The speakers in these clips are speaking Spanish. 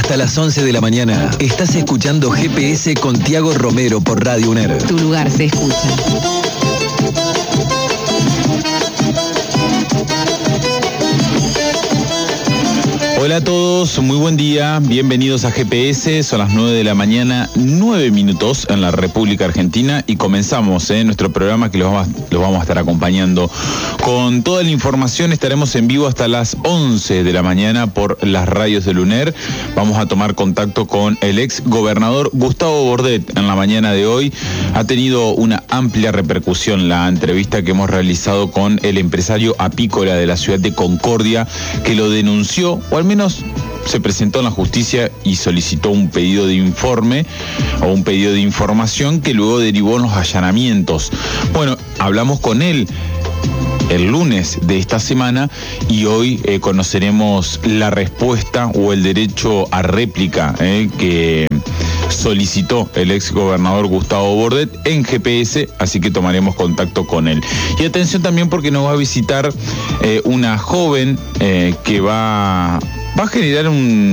Hasta las 11 de la mañana estás escuchando GPS con Tiago Romero por Radio UNER. Tu lugar se escucha. Hola a todos, muy buen día, bienvenidos a GPS, son las 9 de la mañana, 9 minutos en la República Argentina y comenzamos nuestro programa que los vamos a estar acompañando con toda la información. Estaremos en vivo hasta las 11 de la mañana por las radios del UNER. Vamos a tomar contacto con el ex gobernador Gustavo Bordet en la mañana de hoy. Ha tenido una amplia repercusión la entrevista que hemos realizado con el empresario apícola de la ciudad de Concordia, que lo denunció, o al menos se presentó en la justicia y solicitó un pedido de informe o un pedido de información que luego derivó en los allanamientos. Bueno, hablamos con él el lunes de esta semana y hoy conoceremos la respuesta o el derecho a réplica que solicitó el ex gobernador Gustavo Bordet en GPS, así que tomaremos contacto con él. Y atención también porque nos va a visitar una joven que va a generar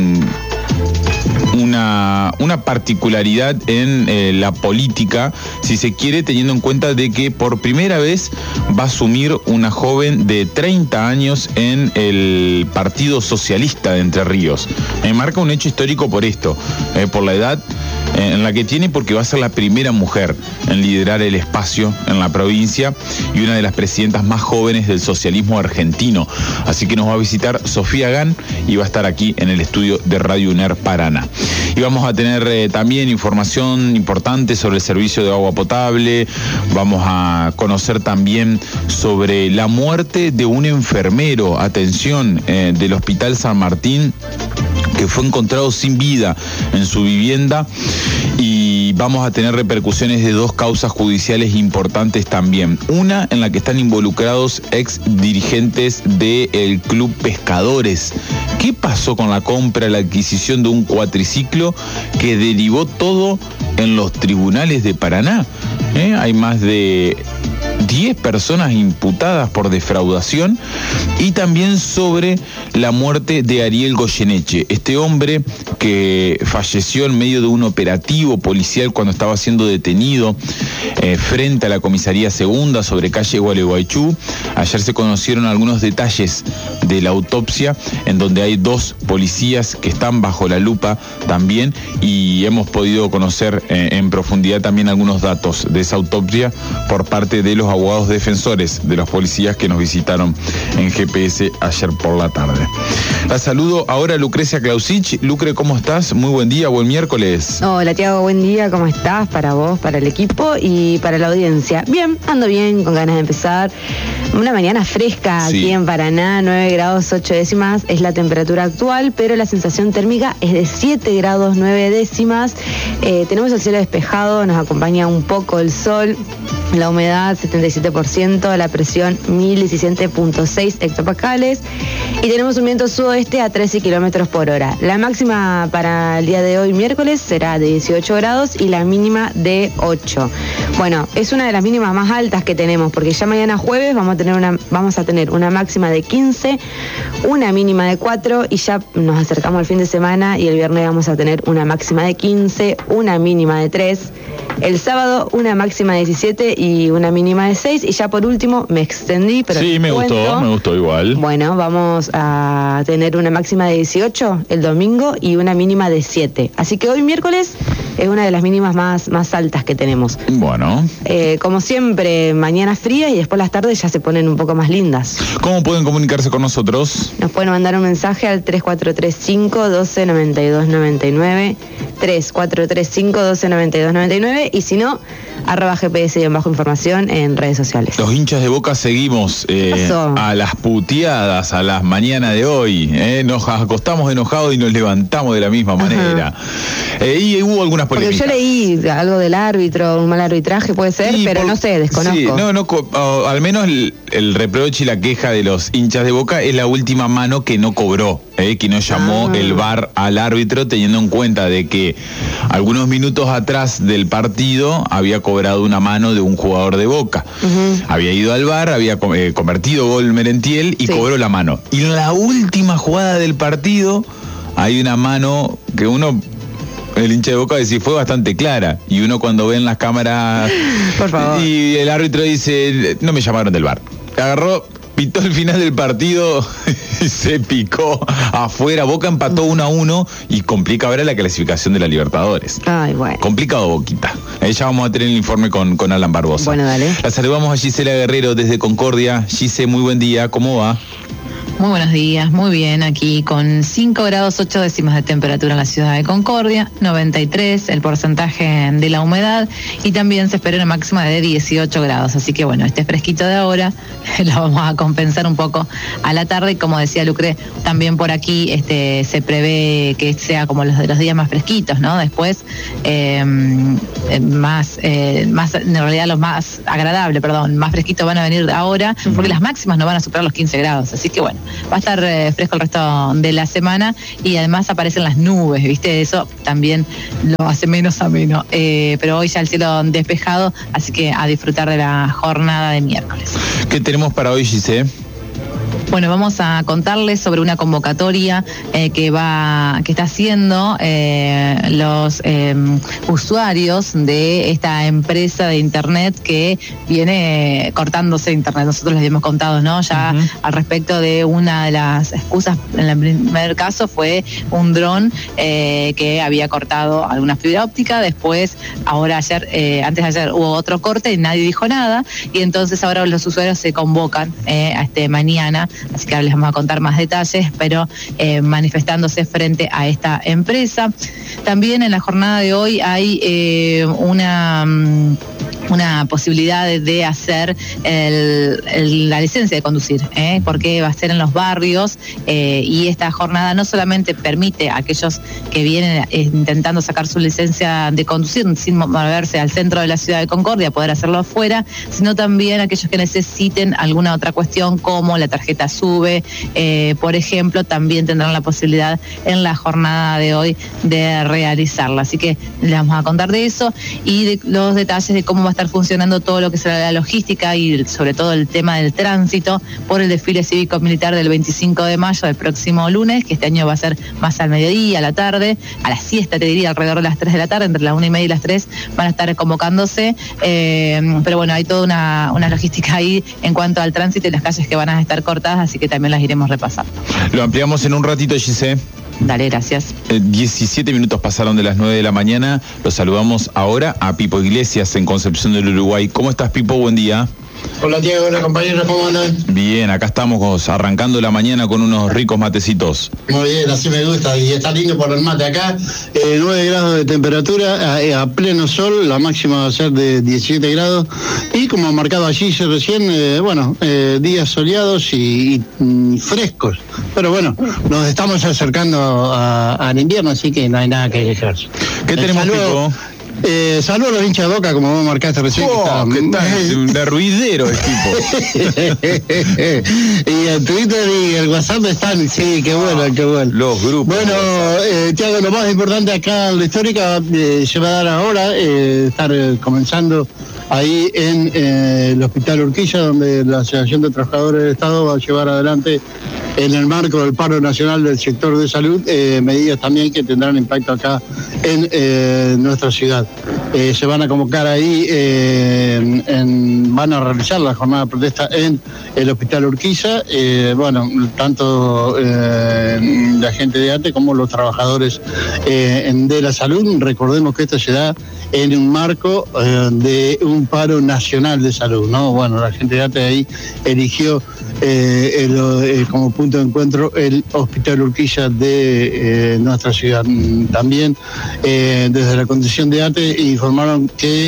una particularidad en la política, si se quiere, teniendo en cuenta de que por primera vez va a asumir una joven de 30 años en el Partido Socialista de Entre Ríos. Marca un hecho histórico por esto, por la edad en la que tiene, porque va a ser la primera mujer en liderar el espacio en la provincia y una de las presidentas más jóvenes del socialismo argentino. Así que nos va a visitar Sofía Gán y va a estar aquí en el estudio de Radio UNER Paraná. Y vamos a tener también información importante sobre el servicio de agua potable. Vamos a conocer también sobre la muerte de un enfermero, atención, del Hospital San Martín, que fue encontrado sin vida en su vivienda, y vamos a tener repercusiones de dos causas judiciales importantes también. Una en la que están involucrados ex dirigentes del Club Pescadores. ¿Qué pasó con la compra, la adquisición de un cuatriciclo que derivó todo en los tribunales de Paraná? Hay más de 10 personas imputadas por defraudación, y también sobre la muerte de Ariel Goyeneche, este hombre que falleció en medio de un operativo policial cuando estaba siendo detenido frente a la comisaría segunda sobre calle Gualeguaychú. Ayer se conocieron algunos detalles de la autopsia, en donde hay 2 policías que están bajo la lupa también, y hemos podido conocer en profundidad también algunos datos de esa autopsia por parte de los abogados defensores de los policías que nos visitaron en GPS ayer por la tarde. La saludo ahora a Lucrecia Clausich. Lucre, ¿cómo estás? Muy buen día, buen miércoles. Hola, Tiago, buen día, ¿cómo estás? Para vos, para el equipo y para la audiencia. Bien, ando bien, con ganas de empezar. Una mañana fresca aquí en Paraná, 9 grados 8 décimas es la temperatura actual, pero la sensación térmica es de 7 grados 9 décimas. Tenemos el cielo despejado, nos acompaña un poco el sol, la humedad 77%, la presión 1017.6 hectopascales y tenemos un viento sudoeste a 13 kilómetros por hora. La máxima para el día de hoy, miércoles, será de 18 grados y la mínima de 8. Bueno, es una de las mínimas más altas que tenemos, porque ya mañana jueves vamos a tener una máxima de 15, una mínima de 4, y ya nos acercamos al fin de semana y el viernes vamos a tener una máxima de 15, una mínima de 3. El sábado una máxima de 17 y una mínima de 6. Y ya por último, me extendí, pero sí, me gustó igual. Bueno, vamos a tener una máxima de 18 el domingo y una mínima de 7. Así que hoy miércoles es una de las mínimas más altas que tenemos. Bueno. Como siempre, mañana fría y después las tardes ya se ponen un poco más lindas. ¿Cómo pueden comunicarse con nosotros? Nos pueden mandar un mensaje al 3435 12 92 99, 3435 12 92 99, y si no, @GPS_información en redes sociales. Los hinchas de Boca seguimos a las puteadas a las mañanas de hoy. Nos acostamos enojados y nos levantamos de la misma manera. Y hubo algunas polémicas. Porque yo leí algo del árbitro, un mal arbitraje puede ser, sí, pero no sé, desconozco. Sí, al menos el reproche y la queja de los hinchas de Boca es la última mano que no cobró, que no llamó el VAR al árbitro, teniendo en cuenta de que algunos minutos atrás del partido había cobrado una mano de un jugador de Boca. Había ido al VAR, había convertido gol Merentiel y cobró la mano. Y en la última jugada del partido hay una mano que uno, el hincha de Boca, dice, fue bastante clara. Y uno cuando ve en las cámaras, por favor, y el árbitro dice, no me llamaron del VAR. Agarró, pitó el final del partido y se picó afuera. Boca empató 1-1 y complica ahora la clasificación de la Libertadores. Ay, bueno. Complicado, Boquita. Ya vamos a tener el informe con Alan Barbosa. Bueno, dale. La saludamos a Gisela Guerrero desde Concordia. Gise, muy buen día, ¿cómo va? Muy buenos días, muy bien, aquí con 5 grados 8 décimas de temperatura en la ciudad de Concordia, 93 el porcentaje de la humedad y también se espera una máxima de 18 grados, así que bueno, este fresquito de ahora lo vamos a compensar un poco a la tarde, como decía Lucre, también por aquí se prevé que sea como los de los días más fresquitos, ¿no? Después más en realidad los más agradables, más fresquitos van a venir ahora, porque las máximas no van a superar los 15 grados, así que bueno, va a estar fresco el resto de la semana y además aparecen las nubes, ¿viste? Eso también lo hace menos ameno. Pero hoy ya el cielo despejado, así que a disfrutar de la jornada de miércoles. ¿Qué tenemos para hoy, Giselle? Bueno, vamos a contarles sobre una convocatoria que está haciendo los usuarios de esta empresa de internet que viene cortándose internet. Nosotros les habíamos contado, ¿no? Ya al respecto de una de las excusas, en el primer caso fue un dron que había cortado alguna fibra óptica. Después, antes de ayer hubo otro corte y nadie dijo nada. Y entonces ahora los usuarios se convocan mañana. Así que ahora les vamos a contar más detalles, pero manifestándose frente a esta empresa. También en la jornada de hoy hay una posibilidad de hacer la licencia de conducir, porque va a ser en los barrios y esta jornada no solamente permite a aquellos que vienen intentando sacar su licencia de conducir sin moverse al centro de la ciudad de Concordia, poder hacerlo afuera, sino también aquellos que necesiten alguna otra cuestión como la tarjeta SUBE, por ejemplo, también tendrán la posibilidad en la jornada de hoy de realizarla. Así que les vamos a contar de eso y de los detalles de cómo va a estar funcionando todo lo que será la logística y sobre todo el tema del tránsito por el desfile cívico-militar del 25 de mayo del próximo lunes, que este año va a ser más al mediodía, a la tarde, a la siesta te diría, alrededor de las 3 de la tarde, entre las 1:30 y las 3 van a estar convocándose, pero bueno, hay toda una logística ahí en cuanto al tránsito y las calles que van a estar cortadas, así que también las iremos repasando. Lo ampliamos en un ratito, Giselle. Dale, gracias. 17 minutos pasaron de las 9 de la mañana. Los saludamos ahora a Pipo Iglesias en Concepción del Uruguay. ¿Cómo estás, Pipo? Buen día. Hola, Tiago, hola, compañeros, ¿cómo andan? Bien, acá estamos arrancando la mañana con unos ricos matecitos. Muy bien, así me gusta, y está lindo por el mate acá. 9 grados de temperatura, a pleno sol, la máxima va a ser de 17 grados. Y como ha marcado allí recién, días soleados y frescos. Pero bueno, nos estamos acercando al invierno, así que no hay nada que quejarse. ¿Qué tenemos, Pipo? Saludos a los hinchas de Boca, como vos marcaste recién. ¿Qué tal? Un derruidero el tipo. Y el Twitter y el WhatsApp están, sí, qué bueno, qué bueno. Los grupos. Bueno, Tiago, lo más importante acá en la histórica se va a dar ahora, estar comenzando ahí en el Hospital Urquiza, donde la Asociación de Trabajadores del Estado va a llevar adelante, en el marco del paro nacional del sector de salud, medidas también que tendrán impacto acá en nuestra ciudad. Se van a convocar ahí, van a realizar la jornada de protesta en el Hospital Urquiza, tanto la gente de ATE como los trabajadores de la salud. Recordemos que esto se da en un marco de un paro nacional de salud, ¿no? Bueno, la gente de ATE ahí eligió como punto de encuentro el Hospital Urquiza de nuestra ciudad. También desde la condición de ATE informaron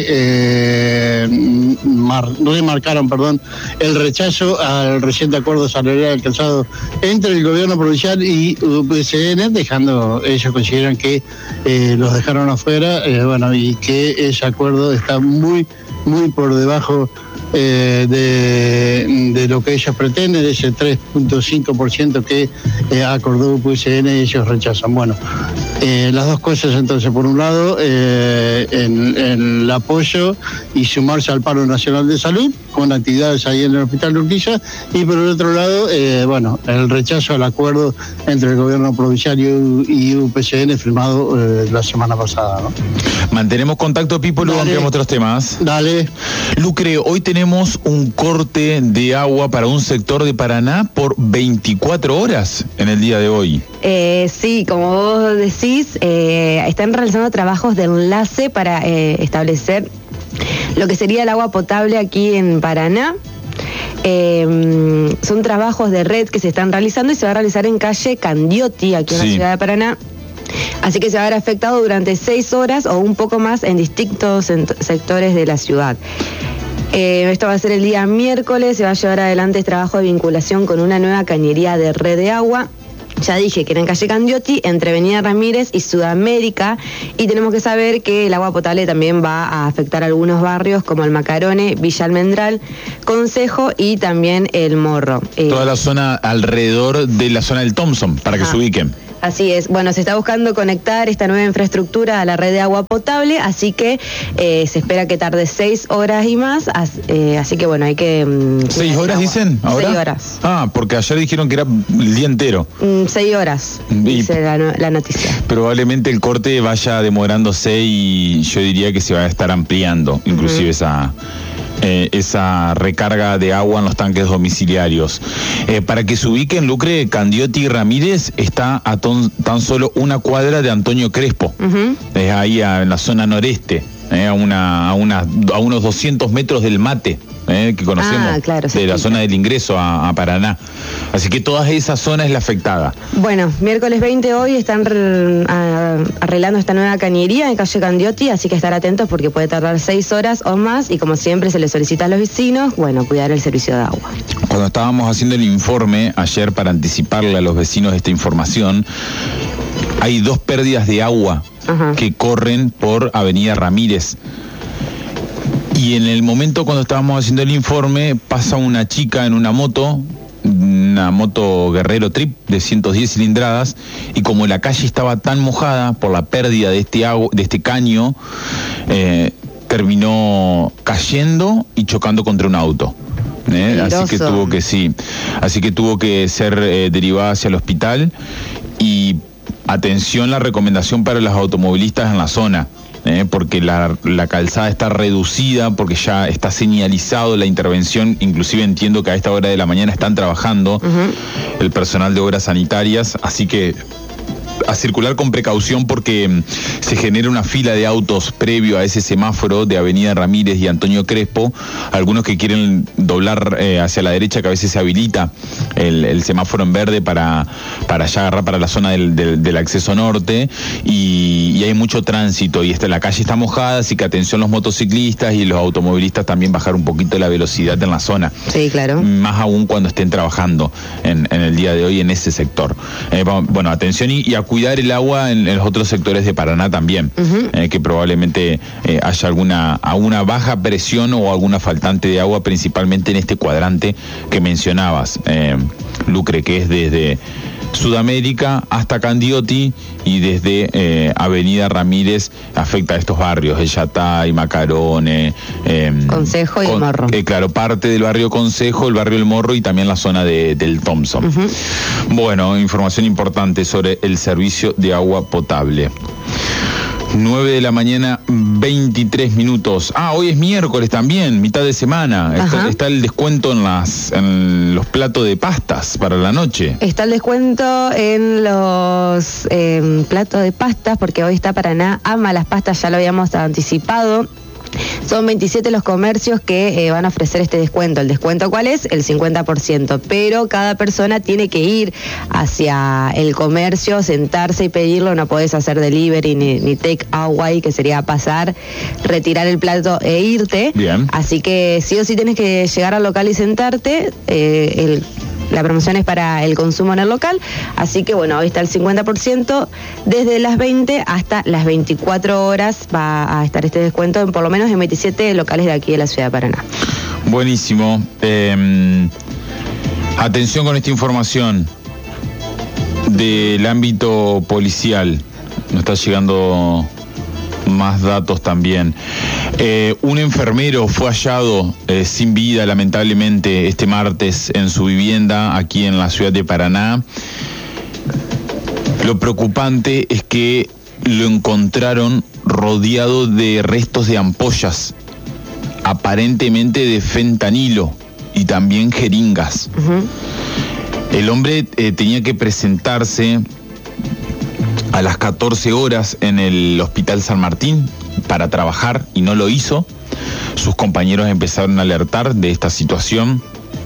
que remarcaron el rechazo al reciente acuerdo salarial alcanzado entre el gobierno provincial y UPCN, ellos consideran que los dejaron afuera, y que ese acuerdo está muy por debajo de lo que ellos pretenden, de ese 3.5% que acordó UPCN, ellos rechazan. Bueno, las dos cosas entonces, por un lado, el apoyo y sumarse al paro nacional de salud con actividades ahí en el Hospital Urquiza, y por el otro lado, bueno, el rechazo al acuerdo entre el gobierno provincial y UPCN firmado la semana pasada, ¿no? Mantenemos contacto, Pipo, luego ampliamos otros temas. Dale. Lucre, hoy tenemos un corte de agua para un sector de Paraná por 24 horas en el día de hoy. Sí, como vos decís, están realizando trabajos de enlace para establecer lo que sería el agua potable aquí en Paraná. Son trabajos de red que se están realizando y se va a realizar en calle Candioti, aquí en la ciudad de Paraná. Así que se va a ver afectado durante 6 horas o un poco más en distintos sectores de la ciudad. Esto va a ser el día miércoles, se va a llevar adelante el trabajo de vinculación con una nueva cañería de red de agua. Ya dije que era en calle Candioti, entre Avenida Ramírez y Sudamérica, y tenemos que saber que el agua potable también va a afectar a algunos barrios como el Macarone, Villa Almendral, Concejo y también el Morro. Toda la zona alrededor de la zona del Thompson, para que se ubiquen. Así es. Bueno, se está buscando conectar esta nueva infraestructura a la red de agua potable, así que se espera que tarde 6 horas y más, así que bueno, hay que... ¿6 horas dicen ahora? 6 horas. Ah, porque ayer dijeron que era el día entero. 6 horas, dice la noticia. Probablemente el corte vaya demorándose y yo diría que se va a estar ampliando, inclusive esa recarga de agua en los tanques domiciliarios. Para que se ubiquen, Lucre, Candioti y Ramírez está a tan solo una cuadra de Antonio Crespo, ahí en la zona noreste, a unos 200 metros del Mate, que conocemos, de la zona del ingreso a Paraná. Así que toda esa zona es la afectada. Bueno, miércoles 20 hoy están arreglando esta nueva cañería en calle Candioti, así que estar atentos porque puede tardar 6 horas o más, y como siempre se les solicita a los vecinos, bueno, cuidar el servicio de agua. Cuando estábamos haciendo el informe ayer para anticiparle a los vecinos esta información, hay 2 pérdidas de agua que corren por Avenida Ramírez. Y en el momento cuando estábamos haciendo el informe, pasa una chica en una moto Guerrero Trip de 110 cilindradas, y como la calle estaba tan mojada por la pérdida de este caño, terminó cayendo y chocando contra un auto. Así que tuvo que ser derivada hacia el hospital. Y atención, la recomendación para los automovilistas en la zona, porque la calzada está reducida, porque ya está señalizado la intervención. Inclusive entiendo que a esta hora de la mañana están trabajando el personal de obras sanitarias, así que a circular con precaución, porque se genera una fila de autos previo a ese semáforo de Avenida Ramírez y Antonio Crespo, algunos que quieren doblar hacia la derecha, que a veces se habilita el semáforo en verde para ya agarrar para la zona del acceso norte, y hay mucho tránsito, y la calle está mojada, así que atención los motociclistas y los automovilistas también, bajar un poquito la velocidad en la zona. Sí, claro. Más aún cuando estén trabajando en el día de hoy en ese sector. Bueno, atención y a cuidar el agua en los otros sectores de Paraná también, que probablemente haya alguna baja presión o alguna faltante de agua, principalmente en este cuadrante que mencionabas, Lucre, que es desde Sudamérica hasta Candioti, y desde Avenida Ramírez afecta a estos barrios, El Yatay, Macarone, Concejo y El Morro. Claro, parte del barrio Concejo, el barrio El Morro y también la zona del Thompson. Bueno, información importante sobre el servicio de agua potable. 9 de la mañana, 23 minutos. Hoy es miércoles también, mitad de semana. Está el descuento en los platos de pastas para la noche. Está el descuento en los platos de pastas, porque hoy está Paraná ama las pastas, ya lo habíamos anticipado. Son 27 los comercios que van a ofrecer este descuento. ¿El descuento cuál es? El 50%. Pero cada persona tiene que ir hacia el comercio, sentarse y pedirlo. No podés hacer delivery ni take away, que sería pasar, retirar el plato e irte. Bien. Así que sí o sí tenés que llegar al local y sentarte. La promoción es para el consumo en el local, así que bueno, hoy está el 50%, desde las 20 hasta las 24 horas va a estar este descuento, por lo menos en 27 locales de aquí de la ciudad de Paraná. Buenísimo. Atención con esta información del ámbito policial. Nos está llegando más datos también. Un enfermero fue hallado sin vida, lamentablemente, este martes en su vivienda aquí en la ciudad de Paraná. Lo preocupante es que lo encontraron rodeado de restos de ampollas, aparentemente de fentanilo y también jeringas. El hombre tenía que presentarse a las 14 horas en el Hospital San Martín para trabajar y no lo hizo. Sus compañeros empezaron a alertar de esta situación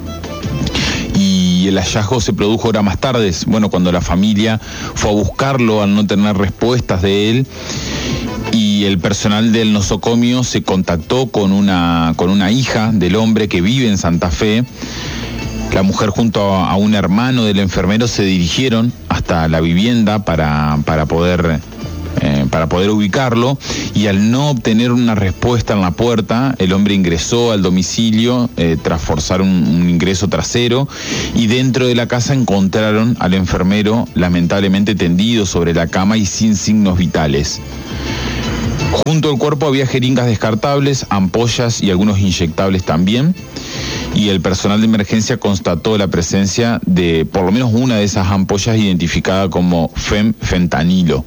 y el hallazgo se produjo horas más tarde, cuando la familia fue a buscarlo al no tener respuestas de él, y el personal del nosocomio se contactó con una hija del hombre que vive en Santa Fe. La mujer junto a un hermano del enfermero se dirigieron hasta la vivienda para poder ubicarlo, y al no obtener una respuesta en la puerta, el hombre ingresó al domicilio tras forzar un ingreso trasero, y dentro de la casa encontraron al enfermero lamentablemente tendido sobre la cama y sin signos vitales. Junto al cuerpo había jeringas descartables, ampollas y algunos inyectables también, y el personal de emergencia constató la presencia de por lo menos una de esas ampollas identificada como fentanilo.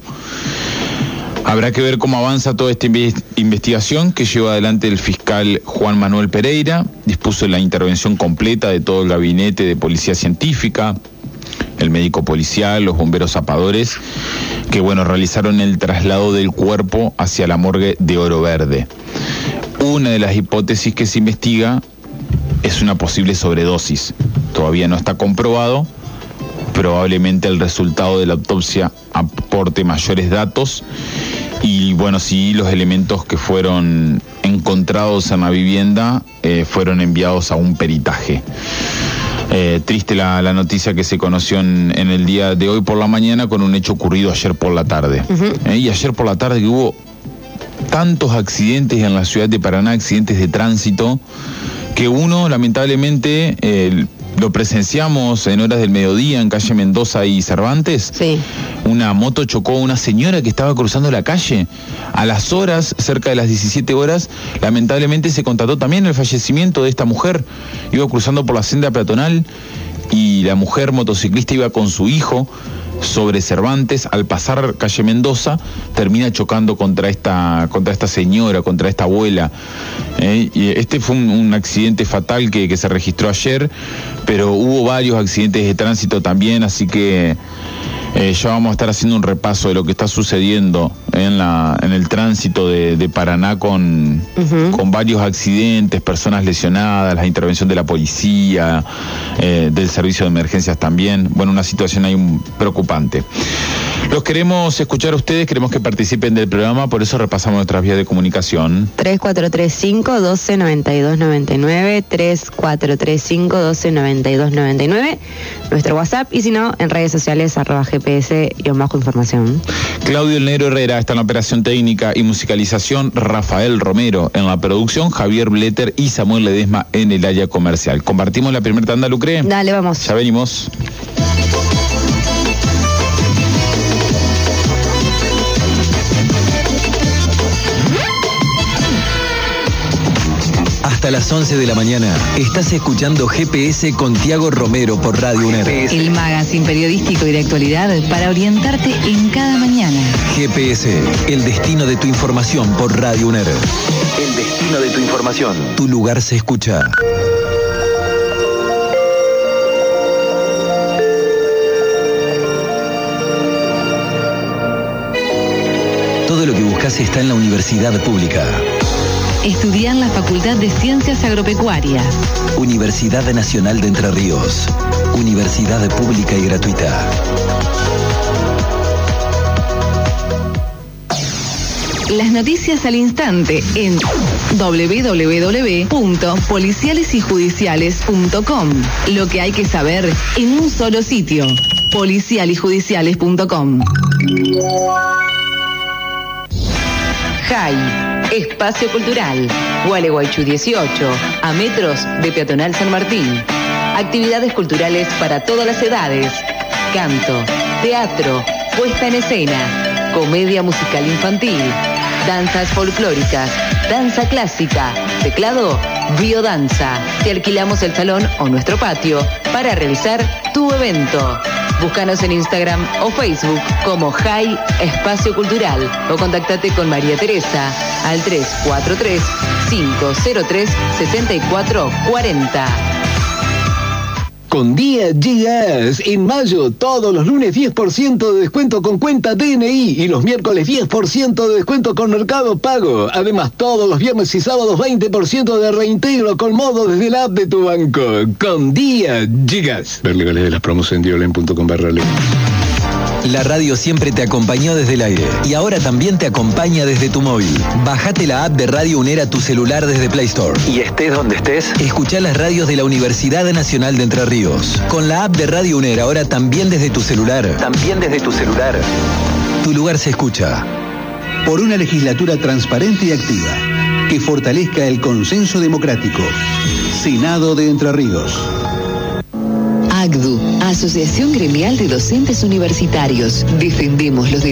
Habrá que ver cómo avanza toda esta investigación que lleva adelante el fiscal Juan Manuel Pereira. Dispuso la intervención completa de todo el gabinete de policía científica, el médico policial, los bomberos zapadores, que realizaron el traslado del cuerpo hacia la morgue de Oro Verde. Una de las hipótesis que se investiga es una posible sobredosis. Todavía no está comprobado. Probablemente el resultado de la autopsia aporte mayores datos, y sí, los elementos que fueron encontrados en la vivienda fueron enviados a un peritaje. Triste la noticia que se conoció en el día de hoy por la mañana, con un hecho ocurrido ayer por la tarde. Y ayer por la tarde que hubo tantos accidentes en la ciudad de Paraná, accidentes de tránsito, que uno lamentablemente lo presenciamos en horas del mediodía en calle Mendoza y Cervantes. Sí. Una moto chocó a una señora que estaba cruzando la calle. A las horas, cerca de las 17 horas, lamentablemente se constató también el fallecimiento de esta mujer. Iba cruzando por la senda peatonal y la mujer motociclista iba con su hijo sobre Cervantes. Al pasar calle Mendoza, termina chocando contra esta señora, contra esta abuela. Y este fue un accidente fatal que se registró ayer, pero hubo varios accidentes de tránsito también, así que ya vamos a estar haciendo un repaso de lo que está sucediendo en el tránsito de Paraná con varios accidentes, personas lesionadas, la intervención de la policía, del servicio de emergencias también. Una situación ahí preocupante. Los queremos escuchar a ustedes, queremos que participen del programa, por eso repasamos nuestras vías de comunicación. 3435-129299, 3435-129299, nuestro WhatsApp, y si no, en redes sociales, @GPS_información. Claudio El Negro Herrera está en la operación técnica y musicalización, Rafael Romero en la producción, Javier Bletter y Samuel Ledesma en el área comercial. ¿Compartimos la primera tanda, Lucre? Dale, vamos. Ya venimos. Hasta las 11 de la mañana estás escuchando GPS con Tiago Romero por Radio UNER. El magazine periodístico y de actualidad para orientarte en cada mañana. GPS, el destino de tu información por Radio UNER. El destino de tu información. Tu lugar se escucha. Todo lo que buscas está en la universidad pública. Estudia en la Facultad de Ciencias Agropecuarias. Universidad Nacional de Entre Ríos. Universidad pública y gratuita. Las noticias al instante en www.policialesyjudiciales.com. Lo que hay que saber en un solo sitio. policialyjudiciales.com. JAI, Espacio Cultural, Gualeguaychú 18, a metros de Peatonal San Martín. Actividades culturales para todas las edades. Canto, teatro, puesta en escena, comedia musical infantil, danzas folclóricas, danza clásica, teclado, biodanza. Te alquilamos el salón o nuestro patio para realizar tu evento. Búscanos en Instagram o Facebook como Jai Espacio Cultural o contactate con María Teresa al 343-503-6440. Con Día Gigas, en mayo, todos los lunes 10% de descuento con cuenta DNI y los miércoles 10% de descuento con Mercado Pago. Además, todos los viernes y sábados 20% de reintegro con modo desde la app de tu banco. Con Día Gigas. Ver legales de las promos en diolen.com/ley. La radio siempre te acompañó desde el aire y ahora también te acompaña desde tu móvil. Bájate la app de Radio UNER a tu celular desde Play Store. Y estés donde estés, escuchá las radios de la Universidad Nacional de Entre Ríos. Con la app de Radio UNER ahora también desde tu celular. Tu lugar se escucha. Por una legislatura transparente y activa, que fortalezca el consenso democrático. Senado de Entre Ríos. AGDU, Asociación Gremial de Docentes Universitarios. Defendemos los derechos